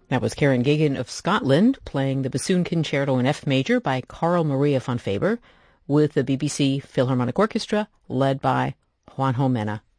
That was Karen Geoghegan of Scotland playing the Bassoon Concerto in F Major by Carl Maria von Faber with the BBC Philharmonic Orchestra led by Juanjo Mena.